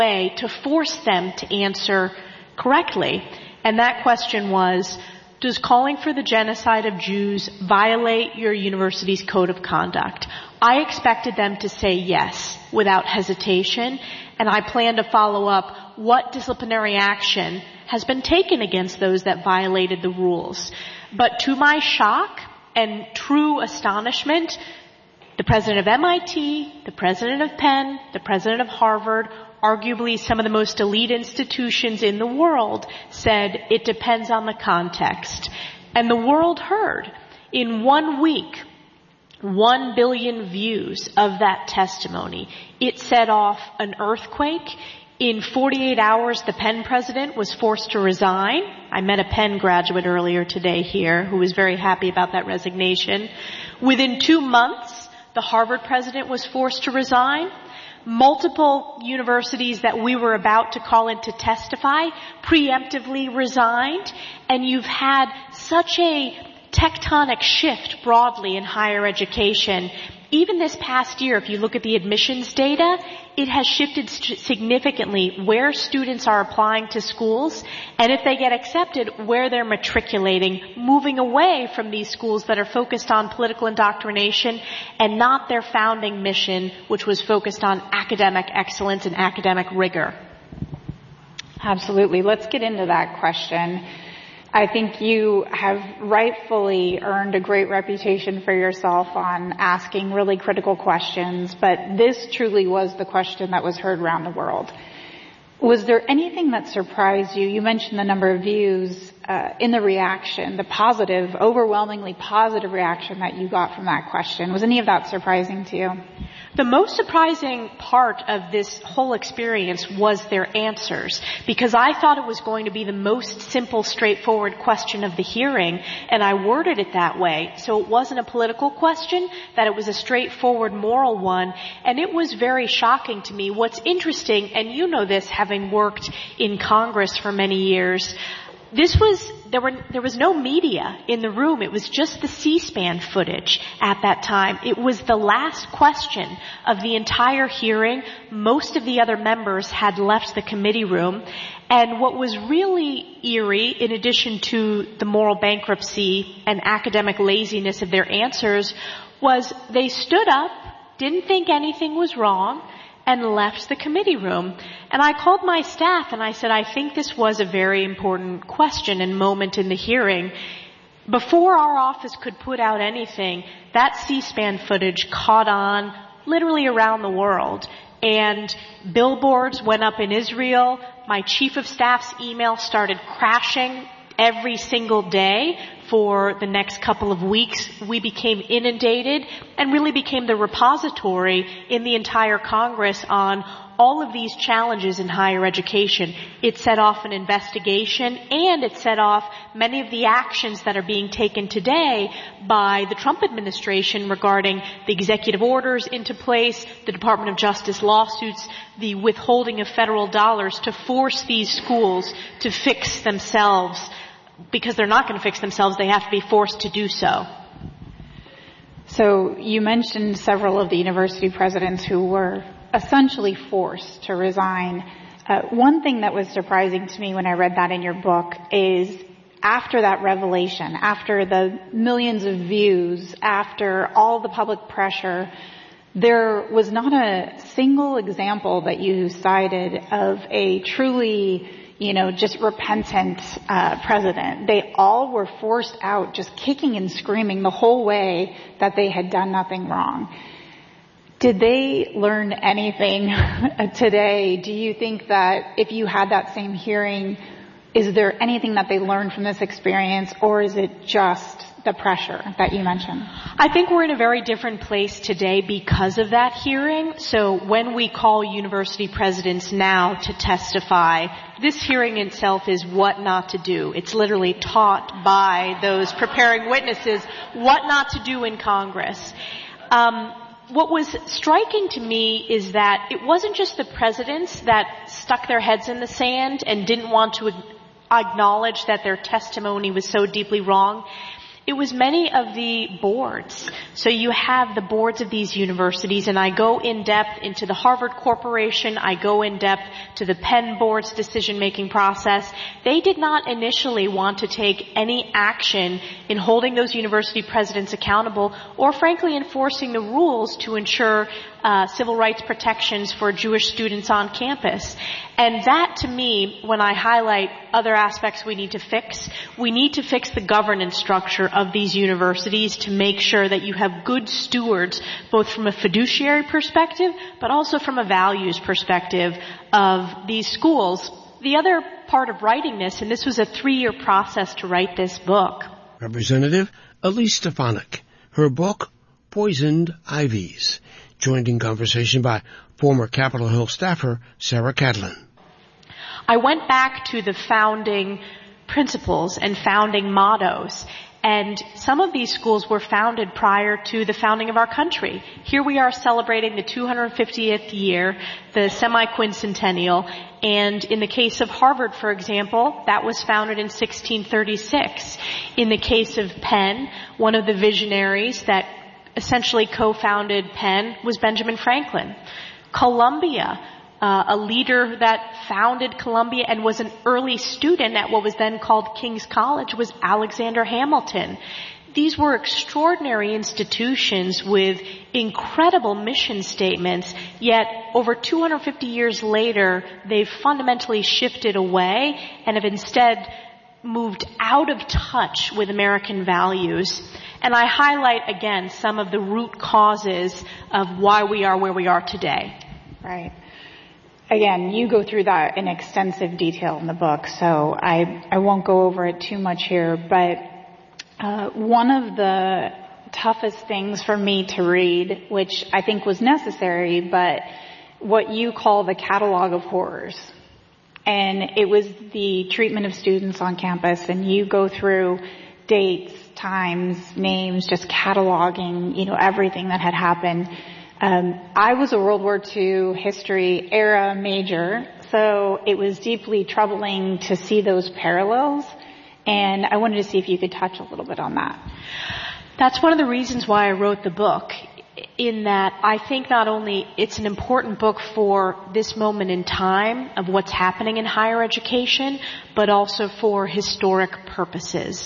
way to force them to answer correctly. And that question was, does calling for the genocide of Jews violate your university's code of conduct? I expected them to say yes without hesitation, and I plan to follow up what disciplinary action has been taken against those that violated the rules. But to my shock and true astonishment, the president of MIT, the president of Penn, the president of Harvard, arguably some of the most elite institutions in the world, said it depends on the context. And the world heard. In 1 week, 1 billion views of that testimony. It set off an earthquake. In 48 hours, the Penn president was forced to resign. I met a Penn graduate earlier today here who was very happy about that resignation. Within 2 months, the Harvard president was forced to resign. Multiple universities that we were about to call in to testify preemptively resigned. And you've had such a tectonic shift broadly in higher education. Even this past year, if you look at the admissions data, it has shifted significantly where students are applying to schools, and if they get accepted, where they're matriculating, moving away from these schools that are focused on political indoctrination and not their founding mission, which was focused on academic excellence and academic rigor. Absolutely. Let's get into that question. I think you have rightfully earned a great reputation for yourself on asking really critical questions, but this truly was the question that was heard around the world. Was there anything that surprised you? You mentioned the number of views in the reaction, the positive, overwhelmingly positive reaction that you got from that question. Was any of that surprising to you? The most surprising part of this whole experience was their answers, because I thought it was going to be the most simple, straightforward question of the hearing, and I worded it that way. So it wasn't a political question, that it was a straightforward moral one, and it was very shocking to me. What's interesting, and you know this having worked in Congress for many years, there was no media in the room. It was just the C-SPAN footage at that time. It was the last question of the entire hearing. Most of the other members had left the committee room. And what was really eerie, in addition to the moral bankruptcy and academic laziness of their answers, was they stood up, didn't think anything was wrong, and left the committee room. And I called my staff and I said, I think this was a very important question and moment in the hearing. Before our office could put out anything, that C-SPAN footage caught on literally around the world. And billboards went up in Israel. My chief of staff's email started crashing every single day for the next couple of weeks. We became inundated and really became the repository in the entire Congress on all of these challenges in higher education. It set off an investigation, and it set off many of the actions that are being taken today by the Trump administration regarding the executive orders into place, the Department of Justice lawsuits, the withholding of federal dollars to force these schools to fix themselves. Because they're not going to fix themselves, they have to be forced to do so. So you mentioned several of the university presidents who were essentially forced to resign. One thing that was surprising to me when I read that in your book is after that revelation, after the millions of views, after all the public pressure, there was not a single example that you cited of a truly just repentant president. They all were forced out, just kicking and screaming the whole way that they had done nothing wrong. Did they learn anything today? Do you think that if you had that same hearing, is there anything that they learned from this experience, or is it just the pressure that you mentioned? I think we're in a very different place today because of that hearing. So when we call university presidents now to testify, this hearing itself is what not to do. It's literally taught by those preparing witnesses what not to do in Congress. What was striking to me is that it wasn't just the presidents that stuck their heads in the sand and didn't want to acknowledge that their testimony was so deeply wrong. It was many of the boards. So you have the boards of these universities, and I go in depth into the Harvard Corporation. I go in depth to the Penn Board's decision-making process. They did not initially want to take any action in holding those university presidents accountable or, frankly, enforcing the rules to ensure civil rights protections for Jewish students on campus. And that, to me, when I highlight other aspects we need to fix the governance structure of these universities to make sure that you have good stewards, both from a fiduciary perspective, but also from a values perspective of these schools. The other part of writing this, and this was a 3-year process to write this book. Representative Elise Stefanik, her book, Poisoned Ivies, joined in conversation by former Capitol Hill staffer Sarah Cadlin. I went back to the founding principles and founding mottos, and some of these schools were founded prior to the founding of our country. Here we are celebrating the 250th year, the semi-quincentennial, and in the case of Harvard, for example, that was founded in 1636. In the case of Penn, one of the visionaries that essentially co-founded Penn was Benjamin Franklin. Columbia, a leader that founded Columbia and was an early student at what was then called King's College, was Alexander Hamilton. These were extraordinary institutions with incredible mission statements, yet over 250 years later, they've fundamentally shifted away and have instead moved out of touch with American values. And I highlight, again, some of the root causes of why we are where we are today. Right. Again, you go through that in extensive detail in the book, so I won't go over it too much here, but one of the toughest things for me to read, which I think was necessary, but what you call the catalog of horrors. And it was the treatment of students on campus, and you go through dates, times, names, just cataloging, everything that had happened. I was a World War II history era major, so it was deeply troubling to see those parallels, and I wanted to see if you could touch a little bit on that. That's one of the reasons why I wrote the book, in that I think not only it's an important book for this moment in time of what's happening in higher education, but also for historic purposes.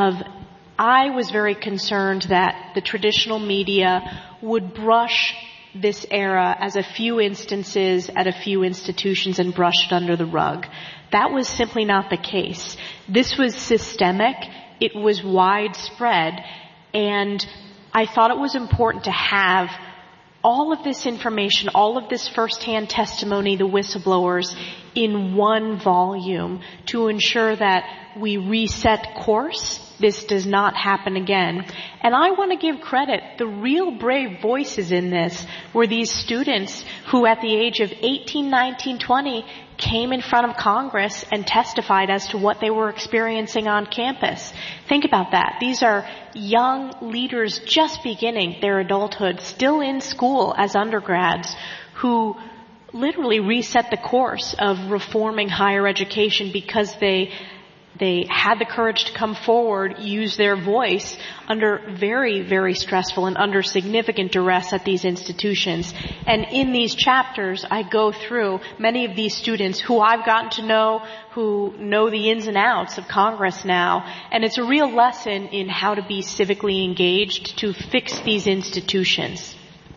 I was very concerned that the traditional media would brush this era as a few instances at a few institutions and brush it under the rug. That was simply not the case. This was systemic, it was widespread, and I thought it was important to have all of this information, all of this firsthand testimony, the whistleblowers, in one volume to ensure that we reset course. This does not happen again. And I want to give credit. The real brave voices in this were these students who at the age of 18, 19, 20 came in front of Congress and testified as to what they were experiencing on campus. Think about that. These are young leaders just beginning their adulthood, still in school as undergrads, who literally reset the course of reforming higher education because they had the courage to come forward, use their voice under very, very stressful and under significant duress at these institutions. And in these chapters, I go through many of these students who I've gotten to know, who know the ins and outs of Congress now. And it's a real lesson in how to be civically engaged to fix these institutions.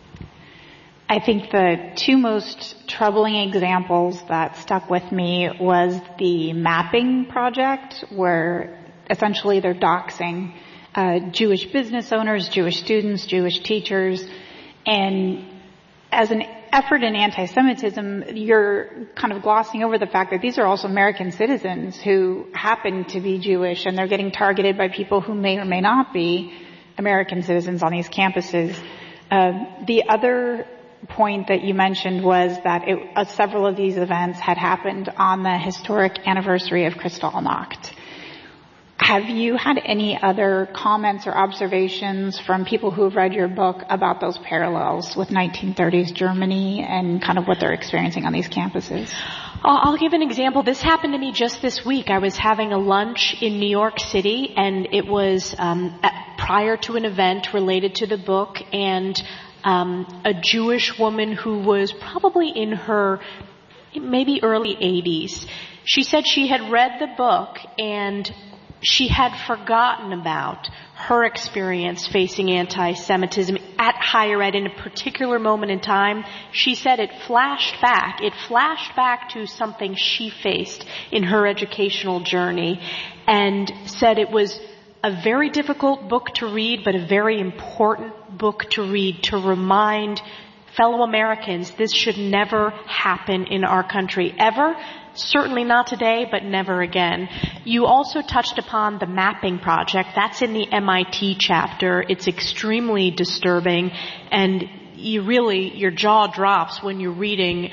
I think the two most troubling examples that stuck with me was the mapping project, where essentially they're doxing Jewish business owners, Jewish students, Jewish teachers, and as an effort in anti-Semitism, you're kind of glossing over the fact that these are also American citizens who happen to be Jewish, and they're getting targeted by people who may or may not be American citizens on these campuses. The other point that you mentioned was that several of these events had happened on the historic anniversary of Kristallnacht. Have you had any other comments or observations from people who have read your book about those parallels with 1930s Germany and kind of what they're experiencing on these campuses? I'll give an example. This happened to me just this week. I was having a lunch in New York City, and it was prior to an event related to the book, and a Jewish woman who was probably in her maybe early 80s. She said she had read the book and she had forgotten about her experience facing anti-Semitism at higher ed in a particular moment in time. She said it flashed back to something she faced in her educational journey, and said it was a very difficult book to read, but a very important book to read to remind fellow Americans this should never happen in our country, ever. Certainly not today, but never again. You also touched upon the mapping project. That's in the MIT chapter. It's extremely disturbing, and your jaw drops when you're reading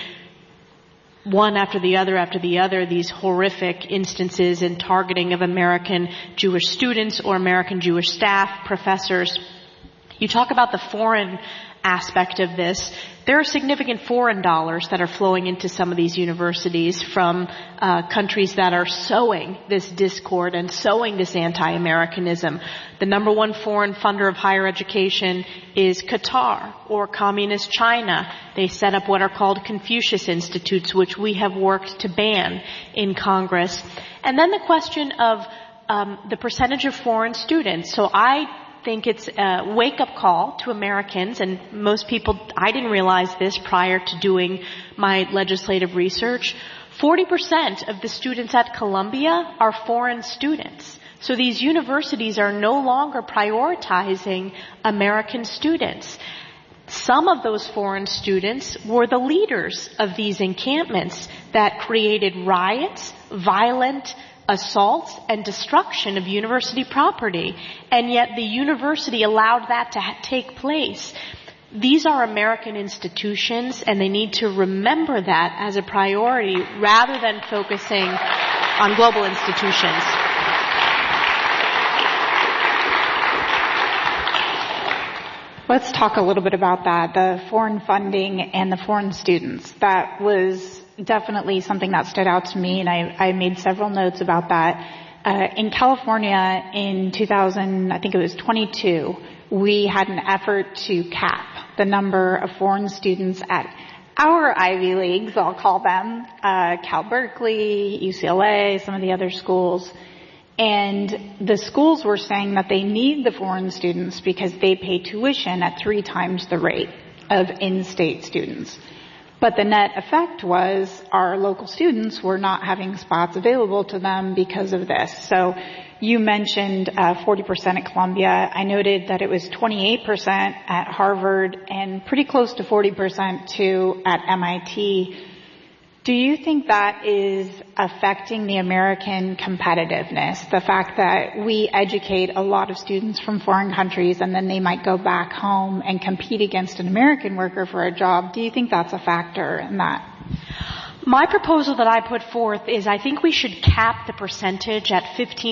one after the other, these horrific instances and targeting of American Jewish students or American Jewish staff, professors. You talk about the foreign aspect of this. There are significant foreign dollars that are flowing into some of these universities from countries that are sowing this discord and sowing this anti-Americanism. The number one foreign funder of higher education is Qatar or Communist China. They set up what are called Confucius Institutes, which we have worked to ban in Congress. And then the question of the percentage of foreign students. So I think it's a wake-up call to Americans, and most people, I didn't realize this prior to doing my legislative research. 40% of the students at Columbia are foreign students. So these universities are no longer prioritizing American students. Some of those foreign students were the leaders of these encampments that created riots, violent assaults, and destruction of university property. And yet the university allowed that to take place. These are American institutions, and they need to remember that as a priority rather than focusing on global institutions. Let's talk a little bit about that, the foreign funding and the foreign students. That was definitely something that stood out to me, and I made several notes about that. In California in 2022, we had an effort to cap the number of foreign students at our Ivy Leagues, I'll call them, Cal Berkeley, UCLA, some of the other schools. And the schools were saying that they need the foreign students because they pay tuition at 3 times the rate of in-state students. But the net effect was our local students were not having spots available to them because of this. So you mentioned 40% at Columbia. I noted that it was 28% at Harvard and pretty close to 40% too at MIT. Do you think that is affecting the American competitiveness? The fact that we educate a lot of students from foreign countries and then they might go back home and compete against an American worker for a job. Do you think that's a factor in that? My proposal that I put forth is I think we should cap the percentage at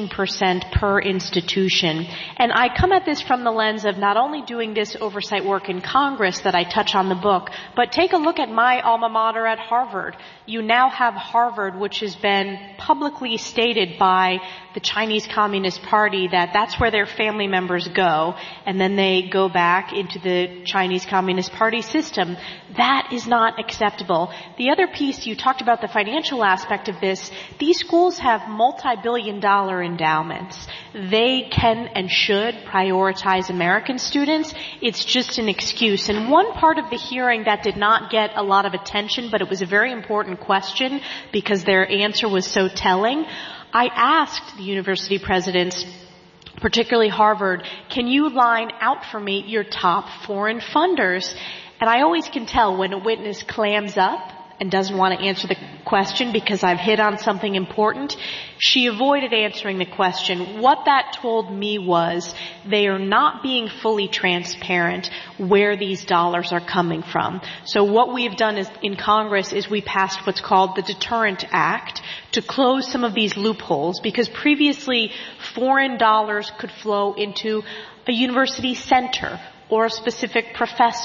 15% per institution. And I come at this from the lens of not only doing this oversight work in Congress that I touch on the book, but take a look at my alma mater at Harvard. You now have Harvard, which has been publicly stated by the Chinese Communist Party that that's where their family members go, and then they go back into the Chinese Communist Party system. That is not acceptable. The other piece, you talked about the financial aspect of this. These schools have multi-billion-dollar endowments. They can and should prioritize American students. It's just an excuse. And one part of the hearing that did not get a lot of attention, but it was a very important question because their answer was so telling. I asked the university presidents, particularly Harvard, can you line out for me your top foreign funders? And I always can tell when a witness clams up and doesn't want to answer the question because I've hit on something important. She avoided answering the question. What that told me was they are not being fully transparent where these dollars are coming from. So what we've done is, in Congress is we passed what's called the Deterrent Act to close some of these loopholes because previously foreign dollars could flow into a university center or a specific professor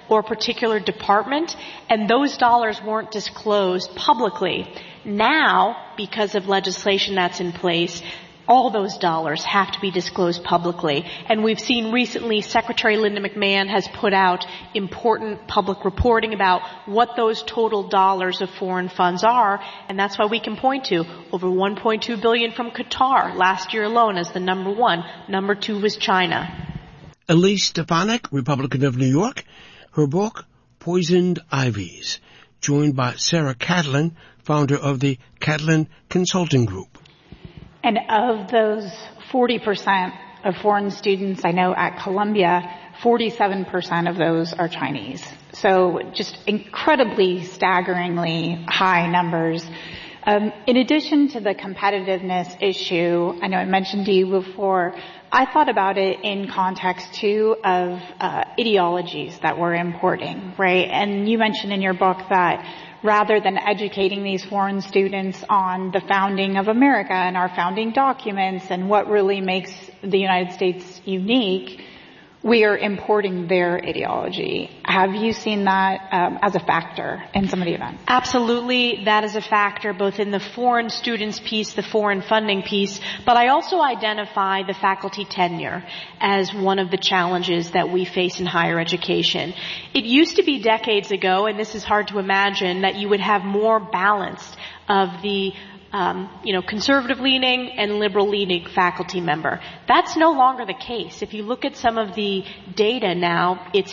or a particular department, and those dollars weren't disclosed publicly. Now, because of legislation that's in place, all those dollars have to be disclosed publicly. And we've seen recently Secretary Linda McMahon has put out important public reporting about what those total dollars of foreign funds are, and that's why we can point to over $1.2 billion from Qatar last year alone as the number one. Number two was China. Elise Stefanik, Republican of New York, her book, Poisoned Ivies, joined by Sarah Catlin, founder of the Catlin Consulting Group. And of those 40% of foreign students I know at Columbia, 47% of those are Chinese. So just incredibly, staggeringly high numbers. In addition to the competitiveness issue, I know I mentioned to you before, I thought about it in context too of ideologies that we're importing, right? And you mentioned in your book that rather than educating these foreign students on the founding of America and our founding documents and what really makes the United States unique, we are importing their ideology. Have you seen that as a factor in some of the events? Absolutely, that is a factor both in the foreign students piece, the foreign funding piece, but I also identify the faculty tenure as one of the challenges that we face in higher education. It used to be decades ago, and this is hard to imagine, that you would have more balance of the conservative-leaning and liberal-leaning faculty member. That's no longer the case. If you look at some of the data now, it's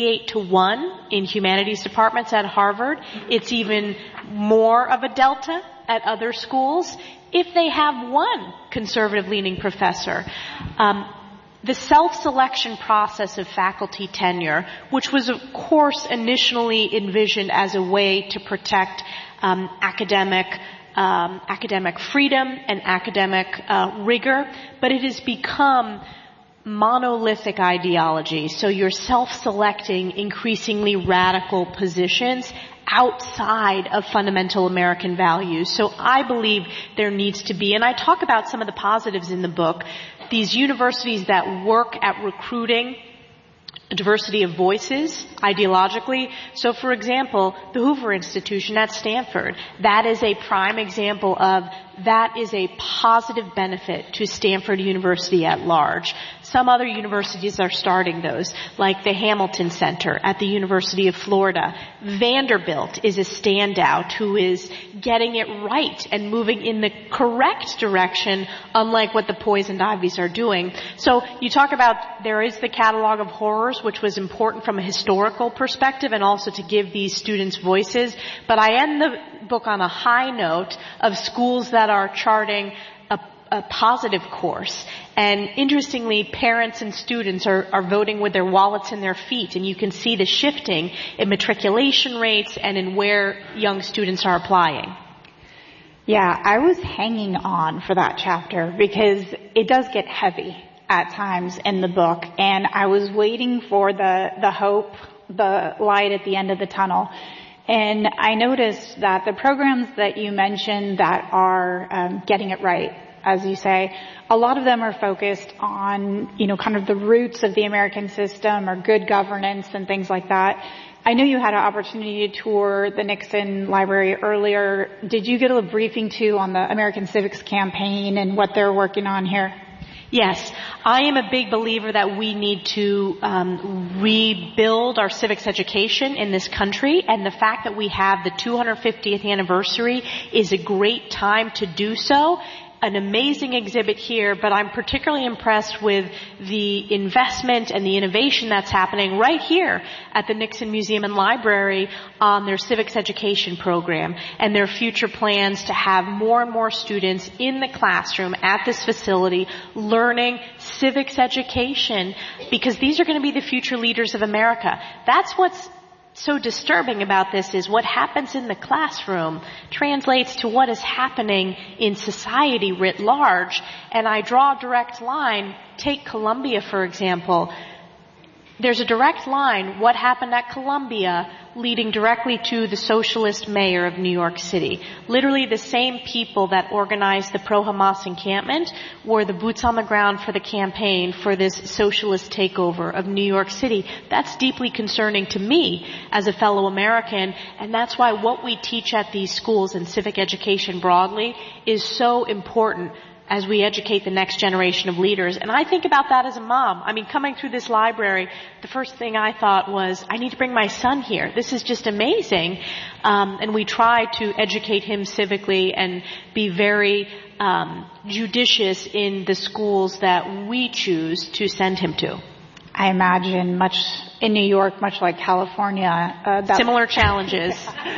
88-1 in humanities departments at Harvard. It's even more of a delta at other schools if they have one conservative-leaning professor. The self-selection process of faculty tenure, which was, of course, initially envisioned as a way to protect academic freedom and academic rigor, but it has become monolithic ideology. So you're self-selecting increasingly radical positions outside of fundamental American values. So I believe there needs to be, and I talk about some of the positives in the book, these universities that work at recruiting a diversity of voices ideologically. So, for example, the Hoover Institution at Stanford, that is a prime example of that is a positive benefit to Stanford University at large. Some other universities are starting those, like the Hamilton Center at the University of Florida. Vanderbilt is a standout who is getting it right and moving in the correct direction, unlike what the Poisoned Ivies are doing. So you talk about there is the catalog of horrors, which was important from a historical perspective and also to give these students voices. But I end the book on a high note of schools that are charting a positive course. And interestingly, parents and students are voting with their wallets and their feet, and you can see the shifting in matriculation rates and in where young students are applying. Yeah, I was hanging on for that chapter because it does get heavy at times in the book, and I was waiting for the hope, the light at the end of the tunnel. And I noticed that the programs that you mentioned that are getting it right, as you say, a lot of them are focused on, kind of the roots of the American system or good governance and things like that. I know you had an opportunity to tour the Nixon Library earlier. Did you get a briefing too on the American Civics Campaign and what they're working on here? Yes, I am a big believer that we need to rebuild our civics education in this country, and the fact that we have the 250th anniversary is a great time to do so. An amazing exhibit here, but I'm particularly impressed with the investment and the innovation that's happening right here at the Nixon Museum and Library on their civics education program and their future plans to have more and more students in the classroom at this facility learning civics education, because these are going to be the future leaders of America. That's what's so disturbing about this, is what happens in the classroom translates to what is happening in society writ large. And I draw a direct line. Take Columbia, for example. there's a direct line, what happened at Columbia, leading directly to the socialist mayor of New York City. Literally the same people that organized the pro-Hamas encampment were the boots on the ground for the campaign for this socialist takeover of New York City. That's deeply concerning to me as a fellow American, and that's why what we teach at these schools and civic education broadly is so important as we educate the next generation of leaders. And I think about that as a mom. I mean, coming through this library, the first thing I thought was, I need to bring my son here. This is just amazing. And we try to educate him civically and be very judicious in the schools that we choose to send him to. I imagine much in New York, much like California. Similar challenges.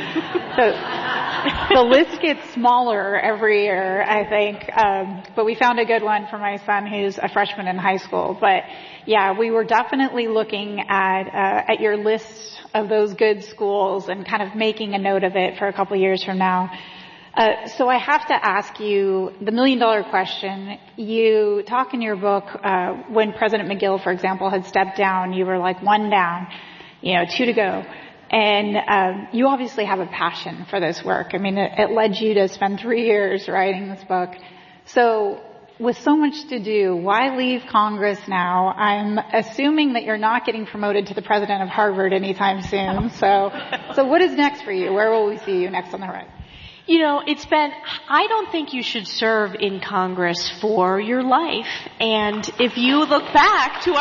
The list gets smaller every year, I think. But we found a good one for my son who's a freshman in high school. But yeah, we were definitely looking at your list of those good schools and kind of making a note of it for a couple of years from now. So I have to ask you the $1 million question. You talk in your book, when President McGill, for example, had stepped down, you were like 1 down, 2 to go. And you obviously have a passion for this work. I mean, it led you to spend 3 years writing this book. So with so much to do, why leave Congress now? I'm assuming that you're not getting promoted to the president of Harvard anytime soon. So what is next for you? Where will we see you next on the horizon? I don't think you should serve in Congress for your life. And if you look back to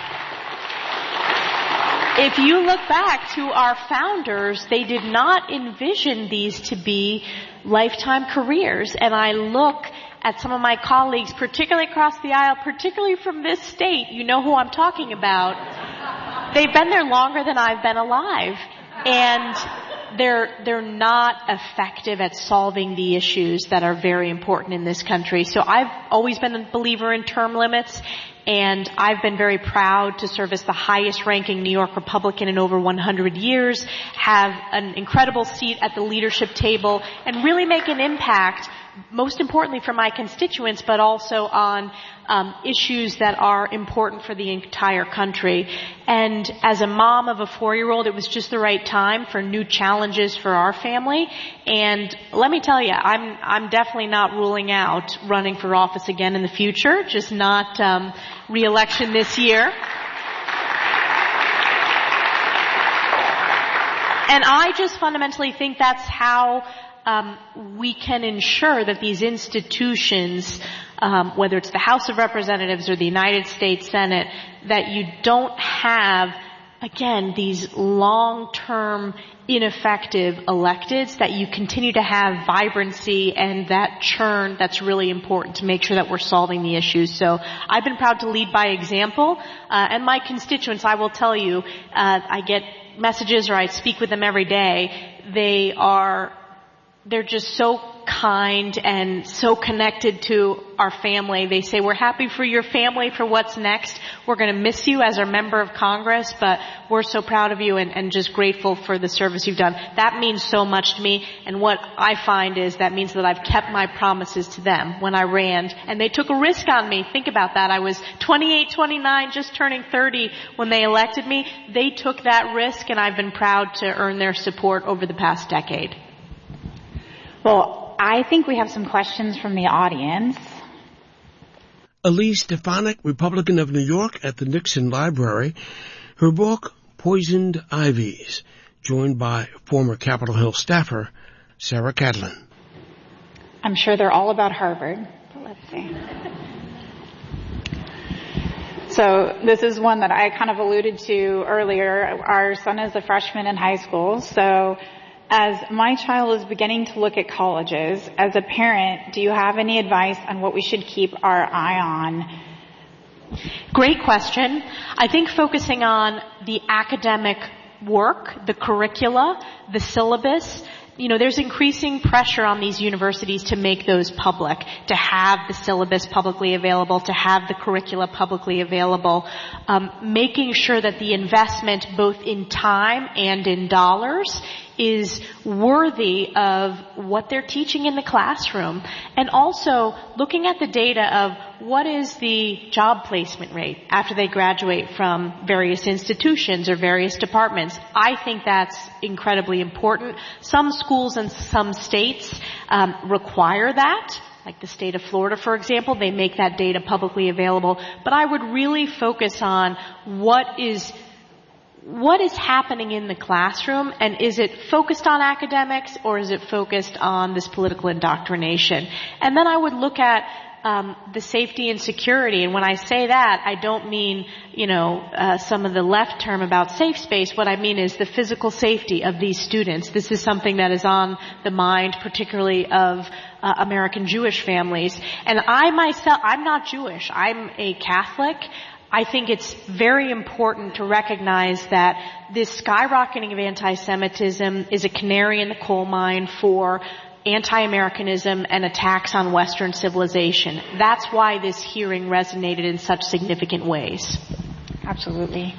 our founders, they did not envision these to be lifetime careers. And I look at some of my colleagues, particularly across the aisle, particularly from this state, you know who I'm talking about. They've been there longer than I've been alive. And they're not effective at solving the issues that are very important in this country. So I've always been a believer in term limits, and I've been very proud to serve as the highest ranking New York Republican in over 100 years, have an incredible seat at the leadership table, and really make an impact, most importantly for my constituents, but also on issues that are important for the entire country. And as a mom of a 4-year-old, it was just the right time for new challenges for our family. And let me tell you, I'm definitely not ruling out running for office again in the future, just not re-election this year. And I just fundamentally think that's how we can ensure that these institutions, whether it's the House of Representatives or the United States Senate, that you don't have, again, these long-term ineffective electeds, that you continue to have vibrancy and that churn that's really important to make sure that we're solving the issues. So I've been proud to lead by example, and my constituents, I will tell you, I get messages or I speak with them every day. They're just so kind and so connected to our family. They say, we're happy for your family, for what's next. We're going to miss you as our member of Congress, but we're so proud of you and just grateful for the service you've done. That means so much to me. And what I find is that means that I've kept my promises to them when I ran. And they took a risk on me. Think about that. I was 28, 29, just turning 30 when they elected me. They took that risk, and I've been proud to earn their support over the past decade. Well, I think we have some questions from the audience. Elise Stefanik, Republican of New York at the Nixon Library. Her book, Poisoned Ivies, joined by former Capitol Hill staffer Sarah Catalin. I'm sure they're all about Harvard, but let's see. So this is one that I kind of alluded to earlier. Our son is a freshman in high school, so as my child is beginning to look at colleges, as a parent, do you have any advice on what we should keep our eye on? Great question. I think focusing on the academic work, the curricula, the syllabus, there's increasing pressure on these universities to make those public, to have the syllabus publicly available, to have the curricula publicly available, making sure that the investment both in time and in dollars is worthy of what they're teaching in the classroom. And also looking at the data of what is the job placement rate after they graduate from various institutions or various departments. I think that's incredibly important. Some schools and some states require that. Like the state of Florida, for example, they make that data publicly available. But I would really focus on what is happening in the classroom, and is it focused on academics or is it focused on this political indoctrination? And then I would look at the safety and security. And when I say that, I don't mean, some of the left term about safe space. What I mean is the physical safety of these students. This is something that is on the mind, particularly of American Jewish families. And I myself, I'm not Jewish. I'm a Catholic. I think it's very important to recognize that this skyrocketing of anti-Semitism is a canary in the coal mine for anti-Americanism and attacks on Western civilization. That's why this hearing resonated in such significant ways. Absolutely.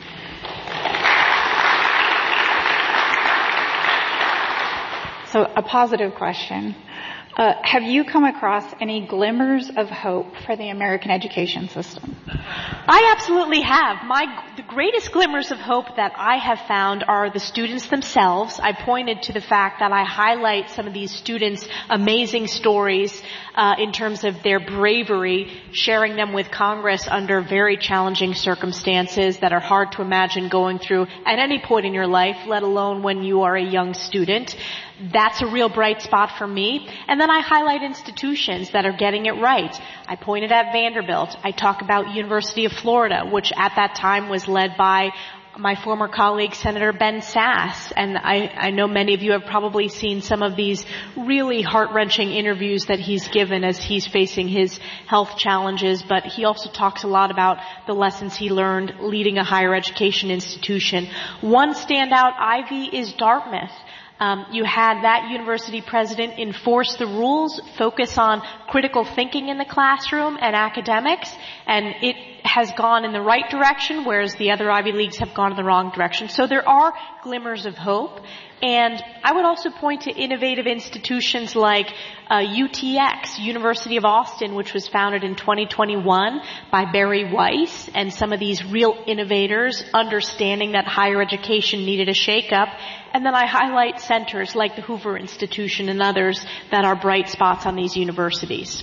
So a positive question. Have you come across any glimmers of hope for the American education system? I absolutely have. The greatest glimmers of hope that I have found are the students themselves. I pointed to the fact that I highlight some of these students' amazing stories in terms of their bravery, sharing them with Congress under very challenging circumstances that are hard to imagine going through at any point in your life, let alone when you are a young student. That's a real bright spot for me. And then I highlight institutions that are getting it right. I pointed at Vanderbilt. I talk about University of Florida, which at that time was led by my former colleague, Senator Ben Sasse. And I know many of you have probably seen some of these really heart-wrenching interviews that he's given as he's facing his health challenges. But he also talks a lot about the lessons he learned leading a higher education institution. One standout Ivy is Dartmouth. You had that university president enforce the rules, focus on critical thinking in the classroom and academics, and it has gone in the right direction, whereas the other Ivy Leagues have gone in the wrong direction. So there are glimmers of hope. And I would also point to innovative institutions like UTX, University of Austin, which was founded in 2021 by Barry Weiss, and some of these real innovators understanding that higher education needed a shakeup. And then I highlight centers like the Hoover Institution and others that are bright spots on these universities.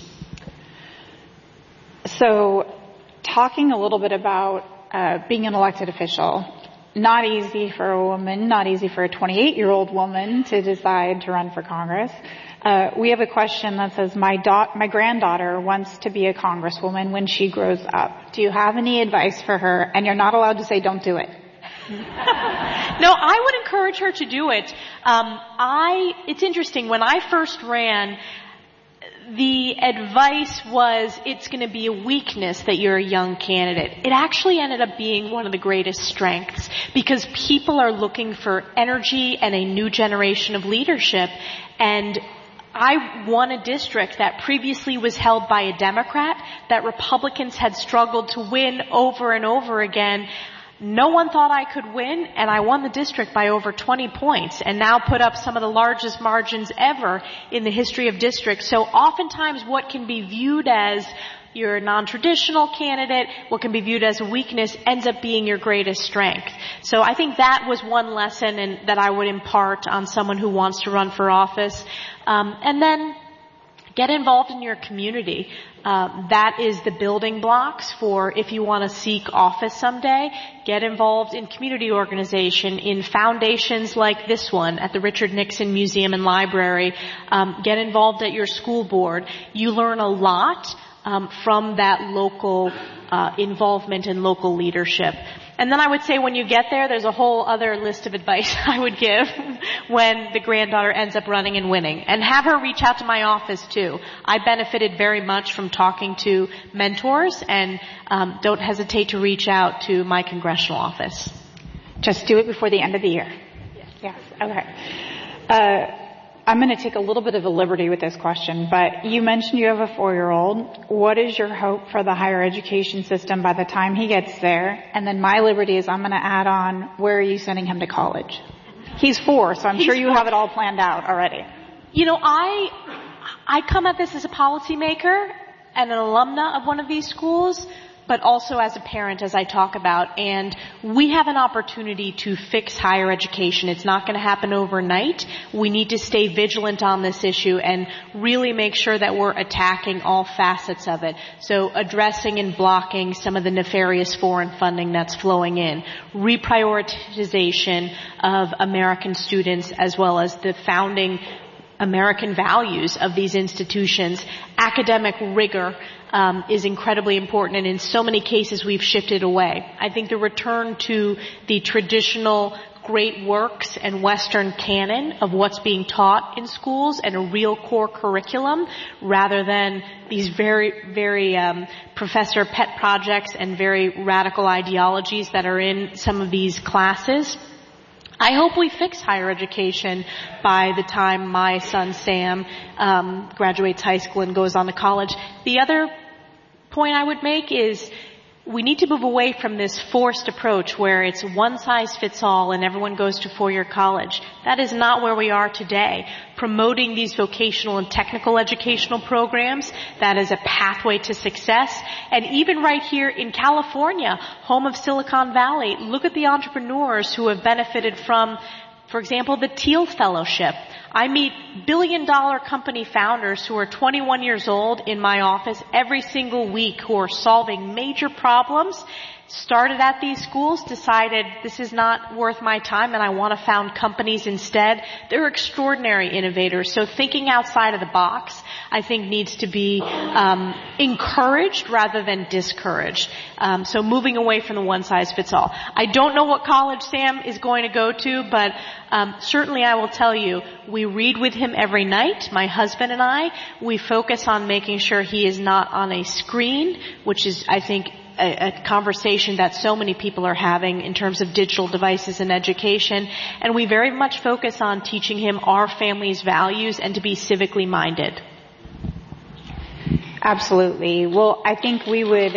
So, talking a little bit about being an elected official, not easy for a woman, not easy for a 28-year-old woman to decide to run for Congress. We have a question that says, my granddaughter wants to be a congresswoman when she grows up. Do you have any advice for her? And you're not allowed to say don't do it. No, I would encourage her to do it. It's interesting. When I first ran, the advice was it's going to be a weakness that you're a young candidate. It actually ended up being one of the greatest strengths because people are looking for energy and a new generation of leadership. And I won a district that previously was held by a Democrat that Republicans had struggled to win over and over again. No one thought I could win, and I won the district by over 20 points and now put up some of the largest margins ever in the history of districts. So oftentimes what can be viewed as your non-traditional candidate, what can be viewed as a weakness, ends up being your greatest strength. So I think that was one lesson and that I would impart on someone who wants to run for office. And then get involved in your community. That is the building blocks for if you want to seek office someday. Get involved in community organization, in foundations like this one at the Richard Nixon Museum and Library. Get involved at your school board. You learn a lot from that local involvement and local leadership. And then I would say when you get there, there's a whole other list of advice I would give when the granddaughter ends up running and winning. And have her reach out to my office too. I benefited very much from talking to mentors, and don't hesitate to reach out to my congressional office. Just do it before the end of the year. Yes. Okay. I'm going to take a little bit of a liberty with this question, but you mentioned you have a 4-year-old. What is your hope for the higher education system by the time he gets there? And then my liberty is I'm going to add on, where are you sending him to college? He's 4, so I'm sure you have it all planned out already. You know, I come at this as a policymaker and an alumna of one of these schools, but also as a parent, as I talk about. And we have an opportunity to fix higher education. It's not going to happen overnight. We need to stay vigilant on this issue and really make sure that we're attacking all facets of it. So addressing and blocking some of the nefarious foreign funding that's flowing in, reprioritization of American students as well as the founding American values of these institutions. Academic rigor is incredibly important, and in so many cases we've shifted away. I think the return to the traditional great works and Western canon of what's being taught in schools and a real core curriculum rather than these very professor pet projects and very radical ideologies that are in some of these classes. I hope we fix higher education by the time my son Sam graduates high school and goes on to college. The other point I would make is we need to move away from this forced approach where it's one size fits all and everyone goes to four-year college. That is not where we are today. Promoting these vocational and technical educational programs, that is a pathway to success. And even right here in California, home of Silicon Valley, look at the entrepreneurs who have benefited from, for example, the Thiel Fellowship. I meet billion-dollar company founders who are 21 years old in my office every single week who are solving major problems, started at these schools, decided this is not worth my time and I want to found companies instead. They're extraordinary innovators. So thinking outside of the box, I think, needs to be encouraged rather than discouraged. So moving away from the one-size-fits-all. I don't know what college Sam is going to go to, but certainly I will tell you, we read with him every night, my husband and I. We focus on making sure he is not on a screen, which is, I think, a conversation that so many people are having in terms of digital devices and education. And we very much focus on teaching him our family's values and to be civically minded. Absolutely. Well, I think we would...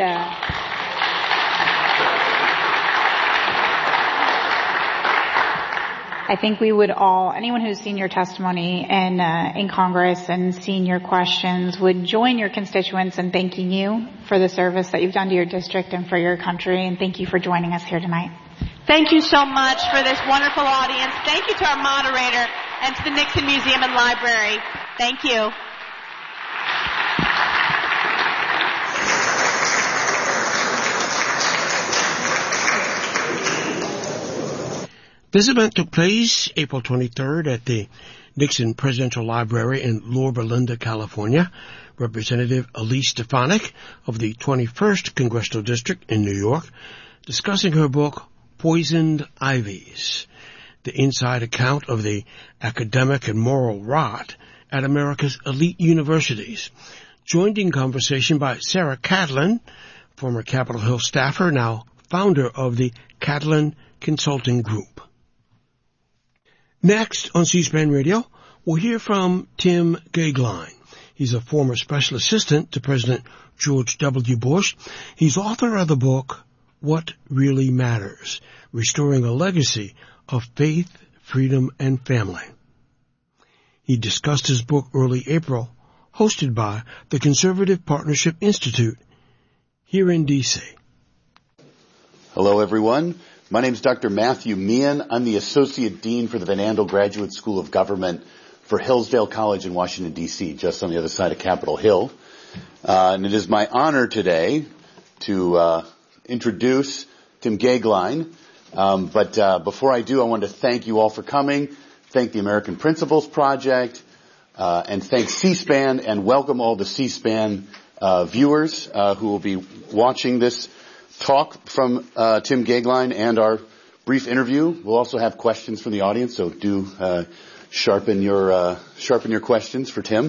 I think we would all, anyone who's seen your testimony in Congress and seen your questions would join your constituents in thanking you for the service that you've done to your district and for your country, and thank you for joining us here tonight. Thank you so much for this wonderful audience. Thank you to our moderator and to the Nixon Museum and Library. Thank you. This event took place April 23rd at the Nixon Presidential Library in Loma Linda, California. Representative Elise Stefanik of the 21st Congressional District in New York, discussing her book, Poisoned Ivies, the inside account of the academic and moral rot at America's elite universities. Joined in conversation by Sarah Catlin, former Capitol Hill staffer, now founder of the Catlin Consulting Group. Next on C-SPAN Radio, we'll hear from Tim Goeglein. He's a former special assistant to President George W. Bush. He's author of the book, What Really Matters, Restoring a Legacy of Faith, Freedom, and Family. He discussed his book early April, hosted by the Conservative Partnership Institute here in D.C. Hello, everyone. My name is Dr. Matthew Meehan. I'm the Associate Dean for the Van Andel Graduate School of Government for Hillsdale College in Washington, D.C., just on the other side of Capitol Hill. And it is my honor today to introduce Tim Goeglein. But before I do, I want to thank you all for coming, thank the American Principles Project, and thank C-SPAN, and welcome all the C-SPAN viewers who will be watching this talk from Tim Goeglein and our brief interview. We'll also have questions from the audience, so do sharpen your questions for Tim.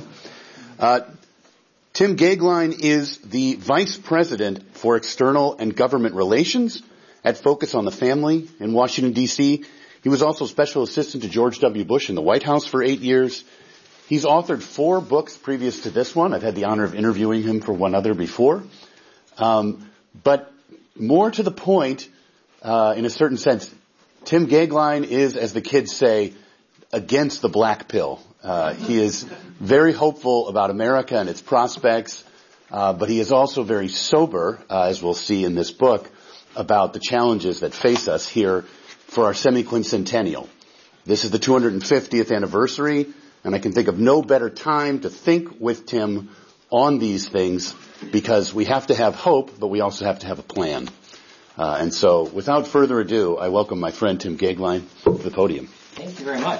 Tim Goeglein is the Vice President for External and Government Relations at Focus on the Family in Washington, D.C. He was also Special Assistant to George W. Bush in the White House for 8 years. He's authored 4 books previous to this one. I've had the honor of interviewing him for one other before. But more to the point, in a certain sense, Tim Goeglein is, as the kids say, against the black pill. He is very hopeful about America and its prospects, but he is also very sober, as we'll see in this book, about the challenges that face us here for our semi-quincentennial. This is the 250th anniversary, and I can think of no better time to think with Tim on these things, because we have to have hope, but we also have to have a plan. And so, without further ado, I welcome my friend Tim Goeglein to the podium. Thank you very much.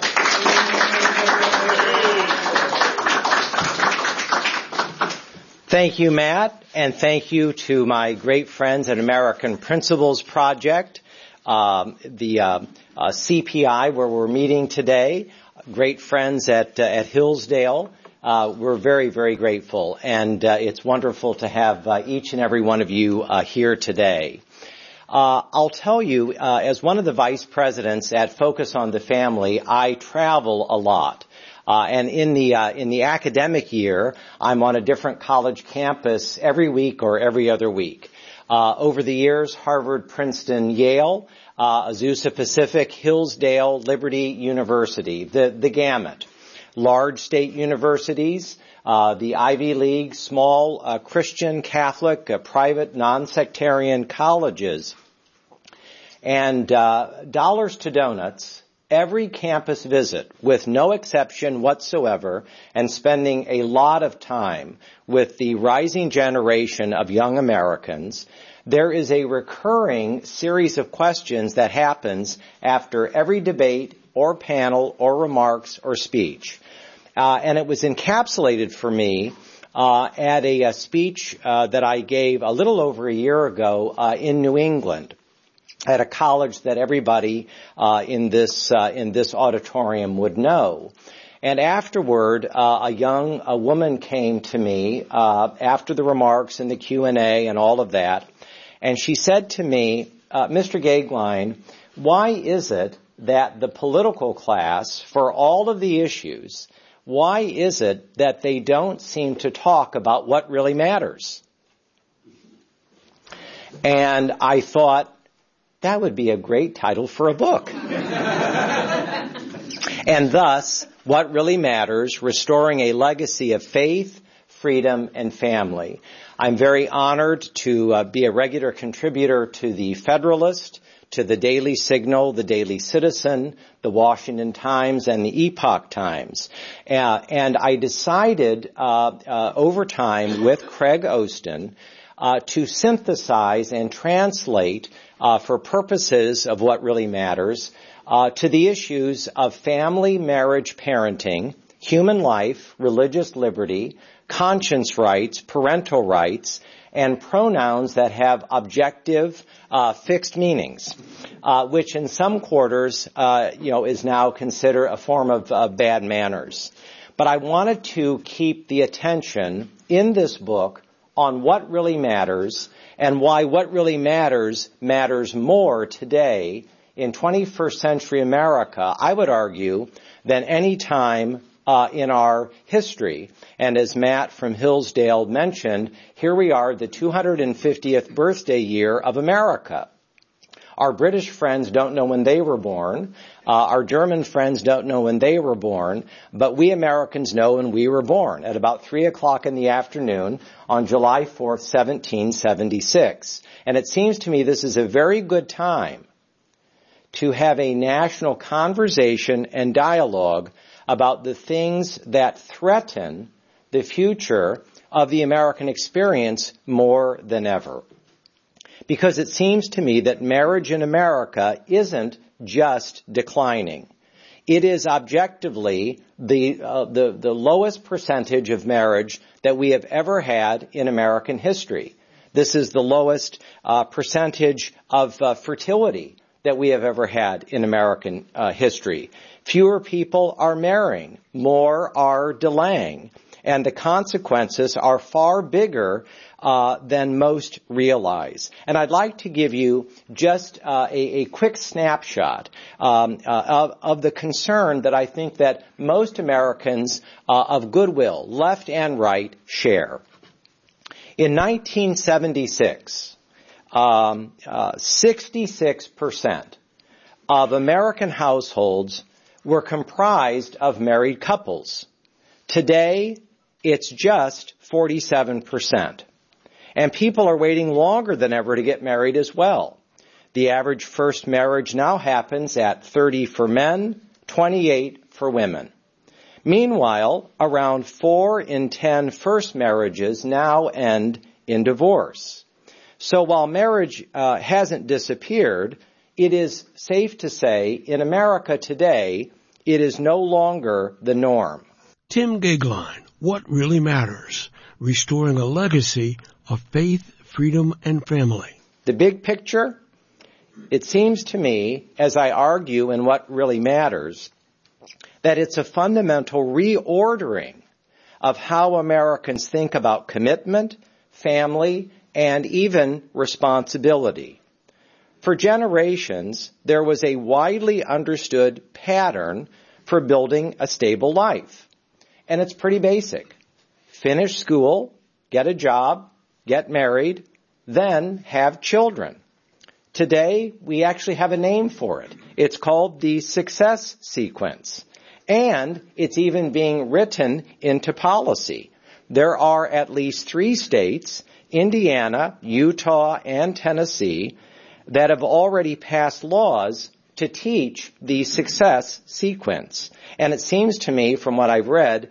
Thank you, Matt, and thank you to my great friends at American Principles Project, the CPI, where we're meeting today, great friends at Hillsdale. We're very, very grateful, and it's wonderful to have each and every one of you here today. I'll tell you, as one of the vice presidents at Focus on the Family, I travel a lot. And in the academic year, I'm on a different college campus every week or every other week. Over the years, Harvard, Princeton, Yale, Azusa Pacific, Hillsdale, Liberty University, the gamut. Large state universities, the Ivy League, small Christian, Catholic, private, non-sectarian colleges. And dollars to donuts, every campus visit, with no exception whatsoever, and spending a lot of time with the rising generation of young Americans, there is a recurring series of questions that happens after every debate or panel or remarks or speech. And it was encapsulated for me at a speech that I gave a little over a year ago in New England at a college that everybody in this auditorium would know. And afterward, a woman came to me after the remarks and the Q&A and all of that, and she said to me, Mr. Goeglein, why is it that the political class, for all of the issues, why is it that they don't seem to talk about what really matters? And I thought, that would be a great title for a book. And thus, What Really Matters, Restoring a Legacy of Faith, Freedom, and Family. I'm very honored to be a regular contributor to the Federalist, to the Daily Signal, the Daily Citizen, the Washington Times, and the Epoch Times. And I decided over time with Craig Ostin to synthesize and translate for purposes of What Really Matters to the issues of family, marriage, parenting, human life, religious liberty, conscience rights, parental rights, and pronouns that have objective, fixed meanings, which in some quarters, is now considered a form of bad manners. But I wanted to keep the attention in this book on what really matters and why what really matters more today in 21st century America, I would argue, than any time in our history. And as Matt from Hillsdale mentioned, here we are, the 250th birthday year of America. Our British friends don't know when they were born. Our German friends don't know when they were born. But we Americans know when we were born, at about 3 o'clock in the afternoon on July 4th, 1776. And it seems to me this is a very good time to have a national conversation and dialogue about the things that threaten the future of the American experience more than ever. Because it seems to me that marriage in America isn't just declining. It is objectively the lowest percentage of marriage that we have ever had in American history. This is the lowest percentage of fertility that we have ever had in American history. Fewer people are marrying, more are delaying, and the consequences are far bigger than most realize. And I'd like to give you just a quick snapshot of the concern that I think that most Americans of goodwill, left and right, share. In 1976, 66% of American households were comprised of married couples. Today, it's just 47%. And people are waiting longer than ever to get married as well. The average first marriage now happens at 30 for men, 28 for women. Meanwhile, around 4 in 10 first marriages now end in divorce. So while marriage hasn't disappeared, it is safe to say in America today, it is no longer the norm. Tim Goeglein, What Really Matters? Restoring a Legacy of Faith, Freedom, and Family. The big picture? It seems to me, as I argue in What Really Matters, that it's a fundamental reordering of how Americans think about commitment, family, and even responsibility. For generations, there was a widely understood pattern for building a stable life. And it's pretty basic. Finish school, get a job, get married, then have children. Today, we actually have a name for it. It's called the success sequence. And it's even being written into policy. There are at least 3 states, Indiana, Utah, and Tennessee, that have already passed laws to teach the success sequence. And it seems to me, from what I've read,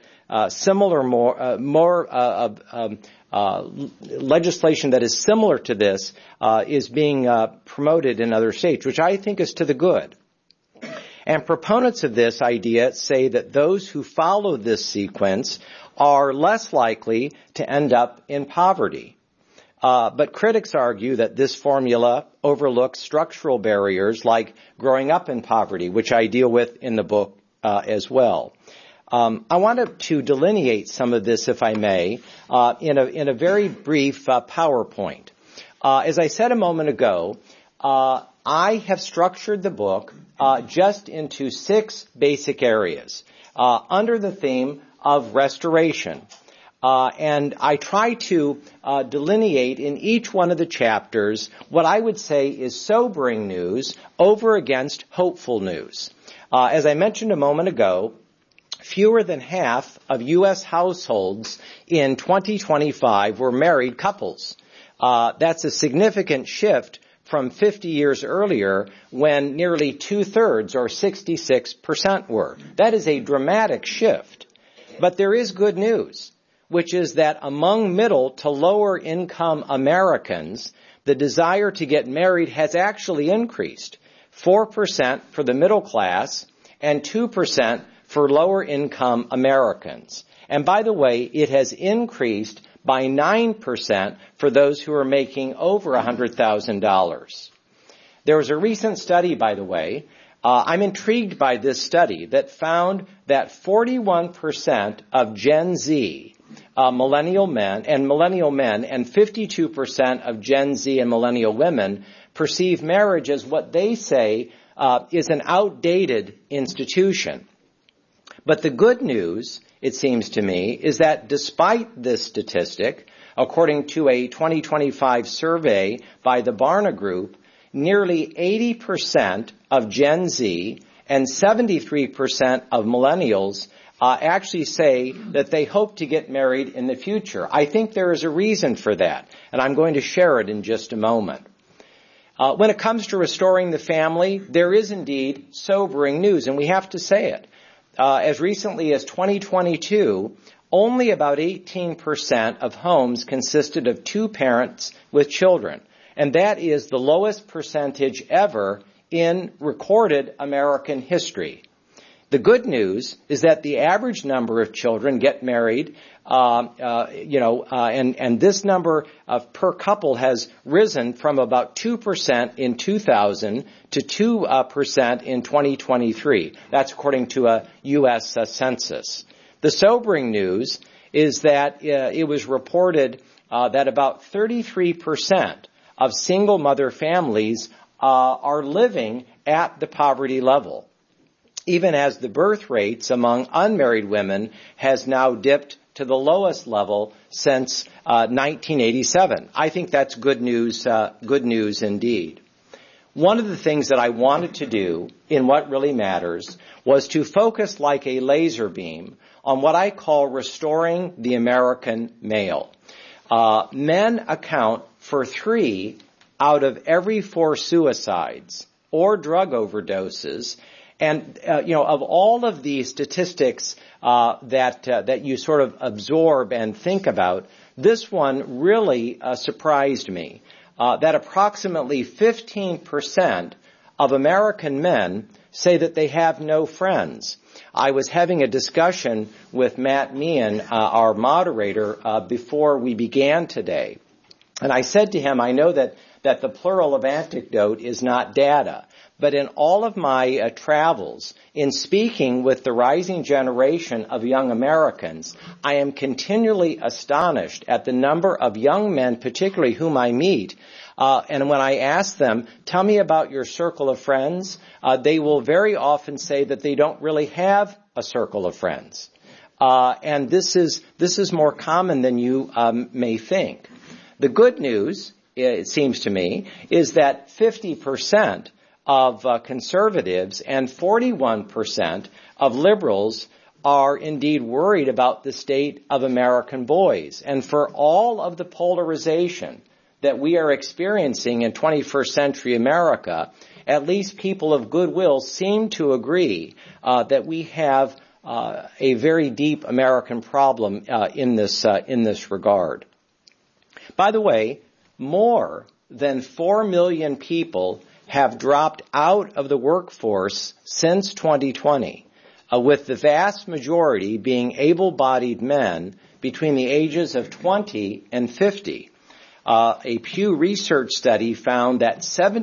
legislation that is similar to this is being promoted in other states, which I think is to the good. And proponents of this idea say that those who follow this sequence are less likely to end up in poverty. But critics argue that this formula overlooks structural barriers like growing up in poverty, which I deal with in the book as well. I wanted to delineate some of this, if I may, in a very brief PowerPoint. As I said a moment ago, I have structured the book just into 6 basic areas under the theme of restoration. And I try to delineate in each one of the chapters what I would say is sobering news over against hopeful news. As I mentioned a moment ago, fewer than half of U.S. households in 2025 were married couples. That's a significant shift from 50 years earlier when nearly 2/3 or 66% were. That is a dramatic shift. But there is good news, which is that among middle to lower income Americans, the desire to get married has actually increased. 4% for the middle class and 2% for lower income Americans. And by the way, it has increased by 9% for those who are making over $100,000. There was a recent study, by the way. I'm intrigued by this study that found that 41% of Gen Z, millennial men and 52% of Gen Z and millennial women perceive marriage as what they say is an outdated institution. But the good news, it seems to me, is that despite this statistic, according to a 2025 survey by the Barna Group, nearly 80% of Gen Z and 73% of millennials actually say that they hope to get married in the future. I think there is a reason for that, and I'm going to share it in just a moment. When it comes to restoring the family, there is indeed sobering news, and we have to say it. As recently as 2022, only about 18% of homes consisted of 2 parents with children. And that is the lowest percentage ever in recorded American history. The good news is that the average number of children get married, and this number per couple has risen from about 2% in 2000 to 2% in 2023. That's according to a U.S. census. The sobering news is that it was reported that about 33% of single mother families are living at the poverty level, even as the birth rates among unmarried women has now dipped to the lowest level since 1987. I think that's good news indeed. one of the things that I wanted to do in What Really Matters was to focus like a laser beam on what I call restoring the American male. Men account for 3 out of every 4 suicides or drug overdoses. And, of all of the statistics that you sort of absorb and think about, this one really surprised me. That approximately 15% of American men say that they have no friends. I was having a discussion with Matt Meehan, our moderator, before we began today. And I said to him, I know that the plural of anecdote is not data. But in all of my travels, in speaking with the rising generation of young Americans, I am continually astonished at the number of young men, particularly whom I meet. And when I ask them, tell me about your circle of friends, they will very often say that they don't really have a circle of friends. And this is more common than you may think. The good news, it seems to me, is that 50% of conservatives and 41% of liberals are indeed worried about the state of American boys. And for all of the polarization that we are experiencing in 21st century America, at least people of goodwill seem to agree that we have a very deep American problem in this regard. By the way, more than 4 million people have dropped out of the workforce since 2020, with the vast majority being able-bodied men between the ages of 20 and 50. A Pew Research study found that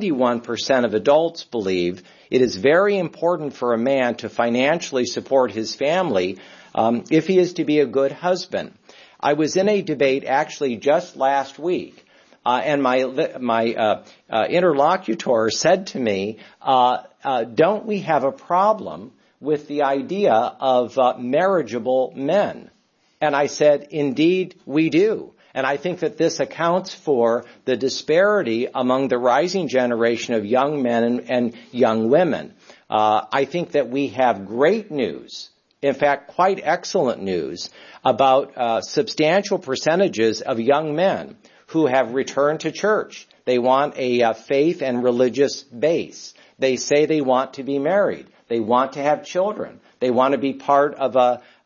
71% of adults believe it is very important for a man to financially support his family if he is to be a good husband. I was in a debate actually just last week, and my interlocutor said to me, don't we have a problem with the idea of marriageable men? And I said, indeed, we do. And I think that this accounts for the disparity among the rising generation of young men and young women. I think that we have great news, in fact, quite excellent news, about substantial percentages of young men who have returned to church. They want a faith and religious base. They say they want to be married. They want to have children. They want to be part of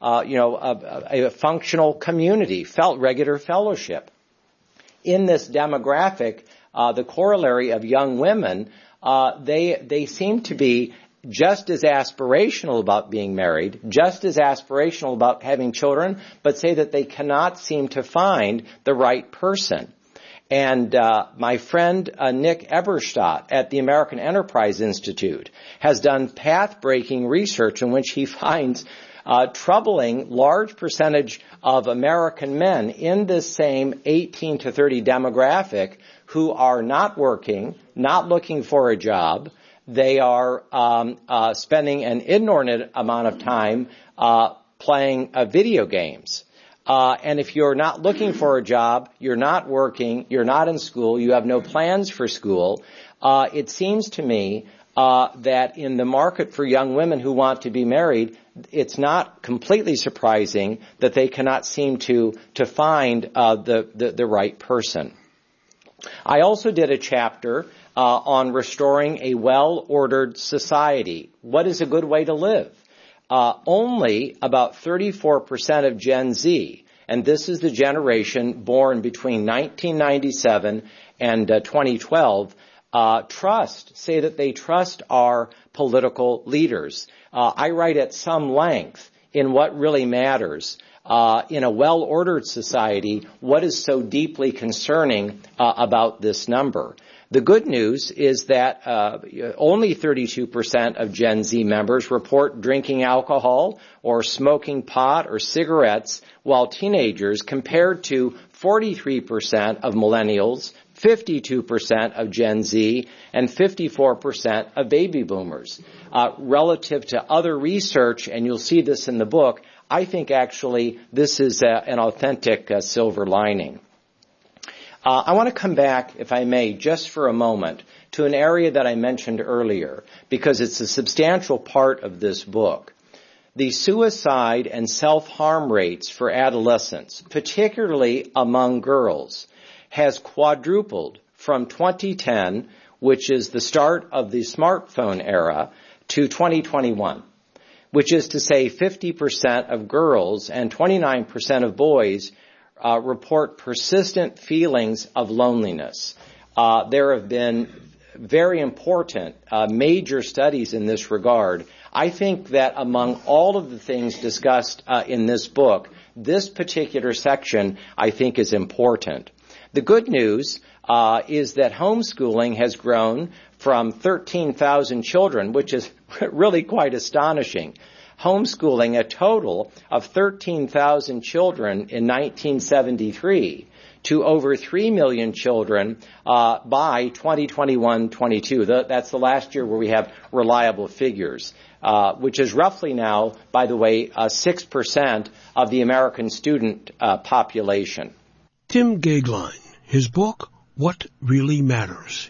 a functional community, regular fellowship. In this demographic, the corollary of young women, they seem to be just as aspirational about being married, just as aspirational about having children, but say that they cannot seem to find the right person. And my friend Nick Eberstadt at the American Enterprise Institute has done path-breaking research in which he finds troubling large percentage of American men in this same 18 to 30 demographic who are not working, not looking for a job. They are spending an inordinate amount of time playing video games. And if you're not looking for a job, you're not working, you're not in school, you have no plans for school, it seems to me that in the market for young women who want to be married, it's not completely surprising that they cannot seem to find the right person. I also did a chapter on restoring a well-ordered society. What is a good way to live? Only about 34% of Gen Z, and this is the generation born between 1997 and 2012, say that they trust our political leaders. I write at some length in What Really Matters. In a well-ordered society, what is so deeply concerning about this number? The good news is that only 32% of Gen Z members report drinking alcohol or smoking pot or cigarettes while teenagers, compared to 43% of millennials, 52% of Gen Z, and 54% of baby boomers. Relative to other research, and you'll see this in the book, I think actually this is an authentic silver lining. I want to come back, if I may, just for a moment to an area that I mentioned earlier, because it's a substantial part of this book. The suicide and self-harm rates for adolescents, particularly among girls, has quadrupled from 2010, which is the start of the smartphone era, to 2021, which is to say 50% of girls and 29% of boys report persistent feelings of loneliness. There have been very important major studies in this regard. I think that among all of the things discussed in this book, this particular section I think is important. The good news is that homeschooling has grown from 13,000 children, which is really quite astonishing. Homeschooling a total of 13,000 children in 1973 to over 3 million children by 2021-22. That's the last year where we have reliable figures, which is roughly now, by the way, 6% of the American student population. Tim Goeglein, his book, What Really Matters.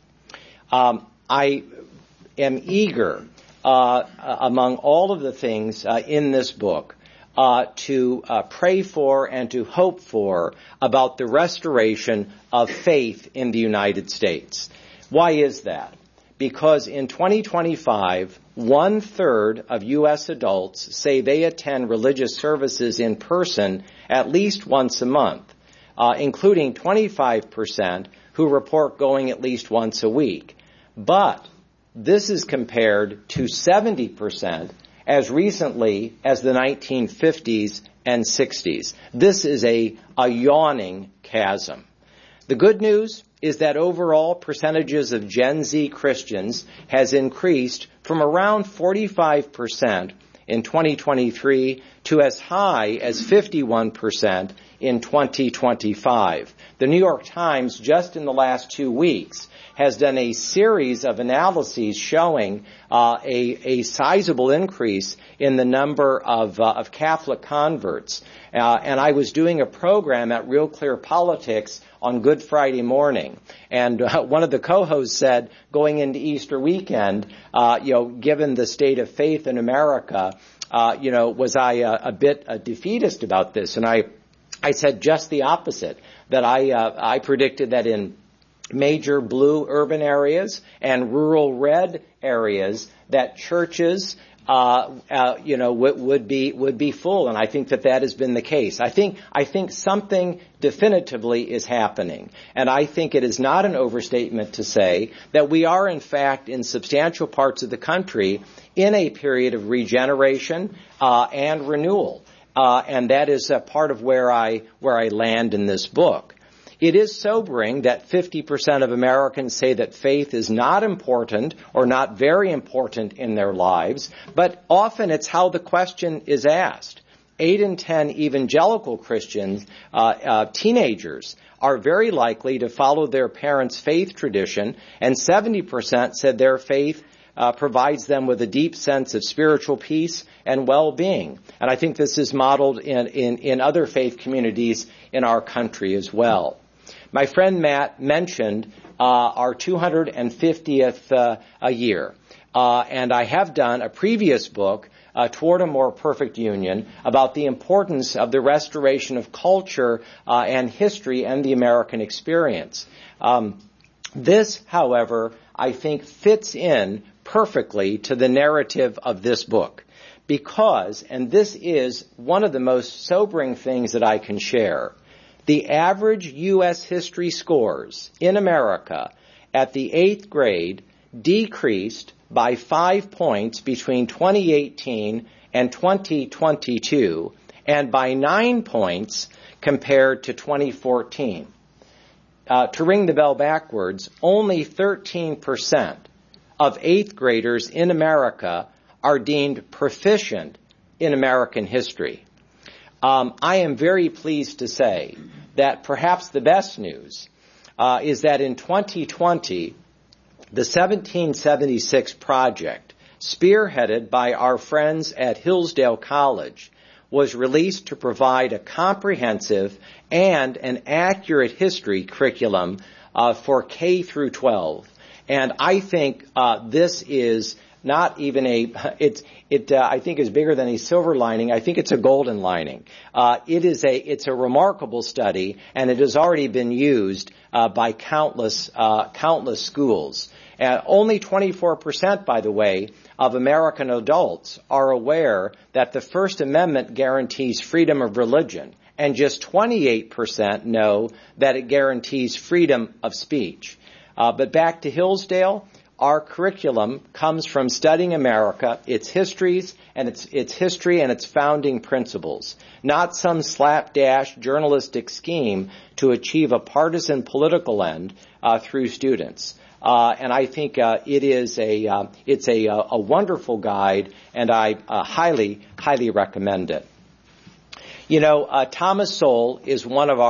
I am eager, among all of the things in this book, to pray for and to hope for about the restoration of faith in the United States. Why is that? Because in 2025, 1/3 of U.S. adults say they attend religious services in person at least once a month, including 25% who report going at least once a week. But this is compared to 70% as recently as the 1950s and 60s. This is a yawning chasm. The good news is that overall percentages of Gen Z Christians has increased from around 45% in 2023 to as high as 51% in 2025. The New York Times, just in the last 2 weeks, has done a series of analyses showing a sizable increase in the number of Catholic converts. And I was doing a program at Real Clear Politics on Good Friday morning, and one of the co-hosts said, going into Easter weekend, given the state of faith in America, was I a bit defeatist about this? And I said just the opposite, that I predicted that in major blue urban areas and rural red areas that churches would be full, and I think that has been the case. I think something definitively is happening, and I think it is not an overstatement to say that we are in fact in substantial parts of the country in a period of regeneration and renewal, and that is a part of where I land in this book. It is sobering that 50% of Americans say that faith is not important or not very important in their lives, but often it's how the question is asked. 8 in 10 evangelical Christians, teenagers, are very likely to follow their parents' faith tradition, and 70% said their faith provides them with a deep sense of spiritual peace and well-being. And I think this is modeled in other faith communities in our country as well. My friend Matt mentioned our 250th year, and I have done a previous book, Toward a More Perfect Union, about the importance of the restoration of culture and history and the American experience. This, however, I think fits in perfectly to the narrative of this book because, and this is one of the most sobering things that I can share, the average U.S. history scores in America at the 8th grade decreased by 5 points between 2018 and 2022 and by 9 points compared to 2014. To ring the bell backwards, only 13% of 8th graders in America are deemed proficient in American history. I am very pleased to say that perhaps the best news is that in 2020, the 1776 project, spearheaded by our friends at Hillsdale College, was released to provide a comprehensive and an accurate history curriculum for K through 12. And I think this is not even I think is bigger than a silver lining. I think it's a golden lining. It's a remarkable study, and it has already been used by countless schools. And only 24%, by the way, of American adults are aware that the First Amendment guarantees freedom of religion, and just 28% know that it guarantees freedom of speech. But back to Hillsdale, our curriculum comes from studying America, its histories, and its history and its founding principles, not some slapdash journalistic scheme to achieve a partisan political end through students. And I think it's a wonderful guide, and I highly recommend it. You know, Thomas Sowell is one of our